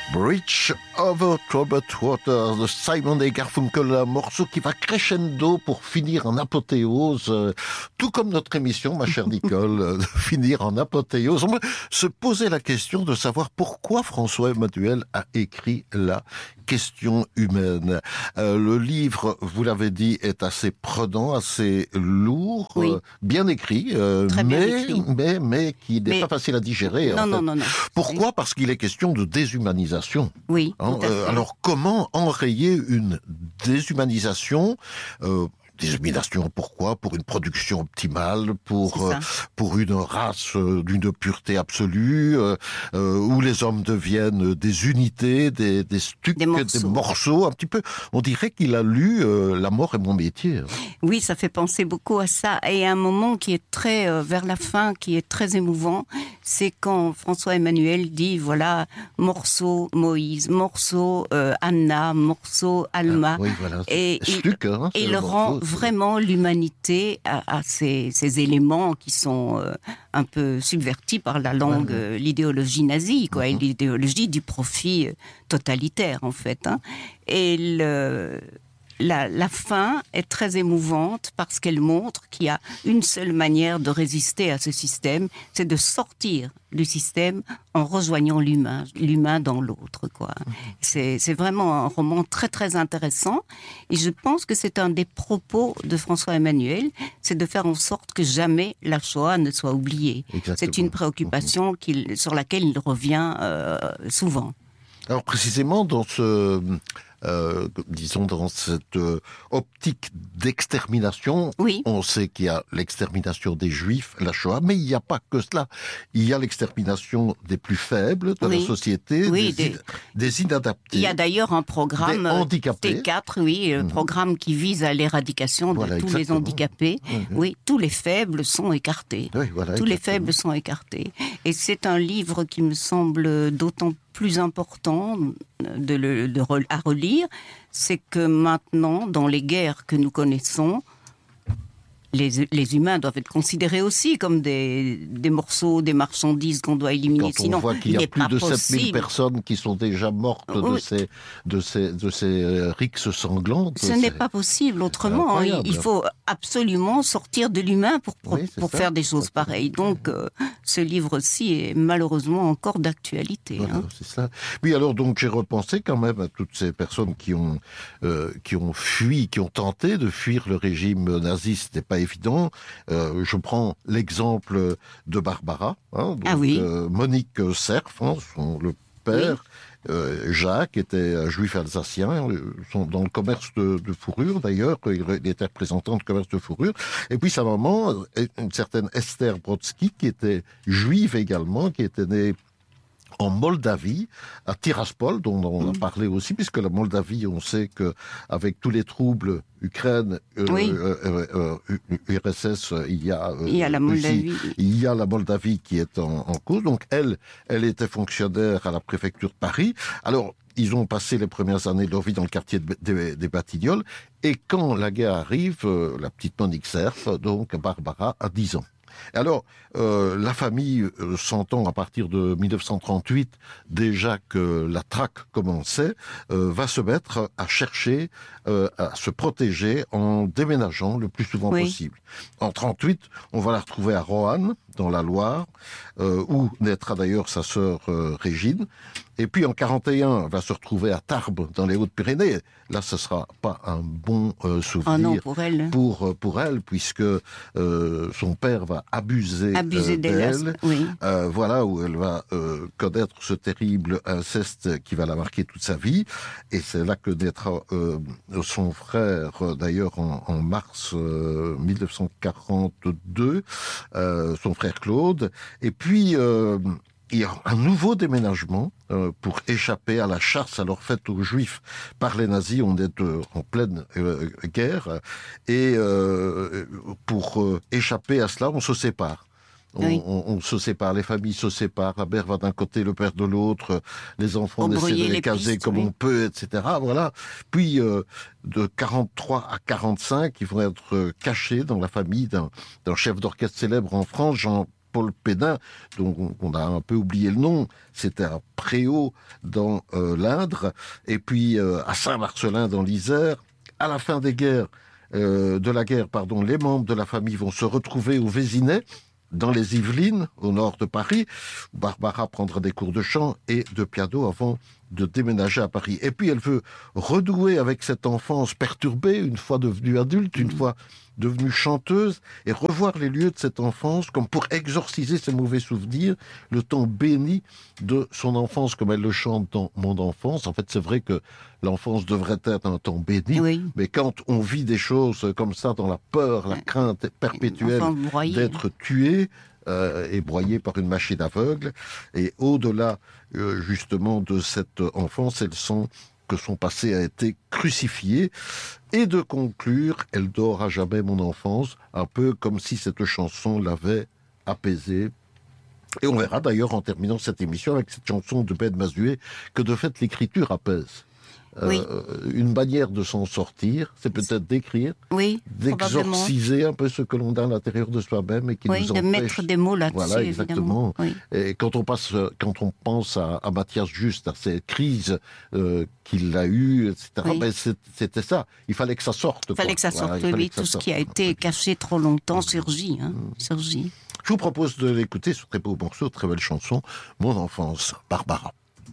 Bridge over Troubled Waters de Simon et Garfunkel, un morceau qui va crescendo pour finir en apothéose, tout comme notre émission, ma chère Nicole, finir en apothéose. On va se poser la question de savoir pourquoi François Emmanuel a écrit la question humaine. Le livre, vous l'avez dit, est assez prenant, assez lourd, oui. Bien écrit, mais qui n'est pas facile à digérer. Non. Pourquoi ? Parce qu'il est question de déshumanisation. Oui, tout à fait. Alors, comment enrayer une déshumanisation Déshumanisation, pourquoi ? Pour une production optimale, pour une race d'une pureté absolue, où les hommes deviennent des unités, des stucs, des morceaux, un petit peu. On dirait qu'il a lu La mort est mon métier. Oui, ça fait penser beaucoup à ça. Et un moment qui est très, vers la fin, qui est très émouvant, c'est quand François Emmanuel dit, voilà, morceau Moïse, morceau Anna, morceau Alma. Oui, voilà. Et Stuc, il rend vraiment l'humanité à ces éléments qui sont un peu subvertis par la langue, l'idéologie nazie, quoi, et l'idéologie du profit totalitaire, en fait. Et la fin est très émouvante parce qu'elle montre qu'il y a une seule manière de résister à ce système, c'est de sortir du système en rejoignant l'humain dans l'autre, quoi. C'est vraiment un roman très très intéressant et je pense que c'est un des propos de François Emmanuel, c'est de faire en sorte que jamais la Shoah ne soit oubliée. Exactement. C'est une préoccupation sur laquelle il revient souvent. Alors précisément dans disons dans cette optique d'extermination, on sait qu'il y a l'extermination des Juifs, la Shoah, mais il n'y a pas que cela. Il y a l'extermination des plus faibles de la société, des inadaptés. Il y a d'ailleurs un programme handicapés. T4, programme qui vise à l'éradication de tous les handicapés. Oui, tous les faibles sont écartés. Tous les faibles sont écartés. Et c'est un livre qui me semble d'autant plus important à relire, c'est que maintenant, dans les guerres que nous connaissons, les humains doivent être considérés aussi comme des morceaux, des marchandises qu'on doit éliminer. Quand on voit qu'il y a plus de 7000 personnes qui sont déjà mortes de ces rixes sanglantes. Ce n'est pas possible autrement. Il faut absolument sortir de l'humain pour faire des choses pareilles. Donc, ce livre-ci est malheureusement encore d'actualité. Voilà, c'est ça. Oui, alors donc j'ai repensé quand même à toutes ces personnes qui ont fui, qui ont tenté de fuir le régime nazi. C'était pas évident. Je prends l'exemple de Barbara, Monique Cerf, le père. Jacques était juif alsacien, dans le commerce de fourrure d'ailleurs, il était représentant du commerce de fourrure. Et puis sa maman, une certaine Esther Brodsky, qui était juive également, qui était née en Moldavie, à Tiraspol, dont on a parlé aussi, puisque la Moldavie, on sait que avec tous les troubles Ukraine, URSS, il y a la Moldavie. Il y a la Moldavie qui est en cause. Donc elle était fonctionnaire à la préfecture de Paris. Alors ils ont passé les premières années de leur vie dans le quartier des Batignolles. Et quand la guerre arrive, la petite Monique Cerf, donc Barbara, a 10 ans. Alors, la famille, sentant à partir de 1938 déjà que la traque commençait, va se mettre à chercher à se protéger en déménageant le plus souvent possible. En 38, on va la retrouver à Roanne, dans la Loire, où naîtra d'ailleurs sa sœur Régine. Et puis en 41, elle va se retrouver à Tarbes, dans les Hautes-Pyrénées. Là, ce sera pas un bon souvenir pour elle, puisque son père va abuser d'elle. Voilà, où elle va connaître ce terrible inceste qui va la marquer toute sa vie. Et c'est là que naîtra son frère, d'ailleurs en mars 1942, son frère Claude. Et puis il y a un nouveau déménagement pour échapper à la chasse alors faite aux Juifs par les nazis. On est en pleine guerre et pour échapper à cela, on se sépare. On se sépare, les familles se séparent, la mère va d'un côté, le père de l'autre, les enfants on essaient de les caser comme on peut, etc. Voilà. Puis de 43 à 45, ils vont être cachés dans la famille d'un chef d'orchestre célèbre en France, Paul Pénin, dont on a un peu oublié le nom. C'était à Préau dans l'Indre, et puis à Saint-Marcellin dans l'Isère. À la fin des guerres, de la guerre, les membres de la famille vont se retrouver au Vésinet, dans les Yvelines, au nord de Paris. Barbara prendra des cours de chant et de piano avant de déménager à Paris. Et puis elle veut renouer avec cette enfance perturbée, une fois devenue adulte, une fois devenue chanteuse, et revoir les lieux de cette enfance comme pour exorciser ses mauvais souvenirs, le temps béni de son enfance, comme elle le chante dans Mon enfance. En fait, c'est vrai que l'enfance devrait être un temps béni, oui. Mais quand on vit des choses comme ça, dans la peur, la crainte perpétuelle d'être tué, et broyé par une machine aveugle, et au-delà justement de cette enfance, elle sent que son passé a été crucifié, et de conclure « Elle dort à jamais mon enfance », un peu comme si cette chanson l'avait apaisée. Et on verra d'ailleurs en terminant cette émission avec cette chanson de Ben Mazué que de fait l'écriture apaise. Oui. Une manière de s'en sortir, c'est peut-être d'écrire, oui, d'exorciser un peu ce que l'on a à l'intérieur de soi-même et qui nous empêche. Oui, de mettre des mots là-dessus. Voilà, exactement. Oui. Et quand on pense à Mathias Juste, à ces crises qu'il a eues, etc., oui. Ben c'était ça. Il fallait que ça sorte. Il fallait que ça sorte, oui. Tout ce qui a été caché trop longtemps surgit. Surgit. Je vous propose de l'écouter, ce très beau morceau, très belle chanson, Mon enfance, Barbara.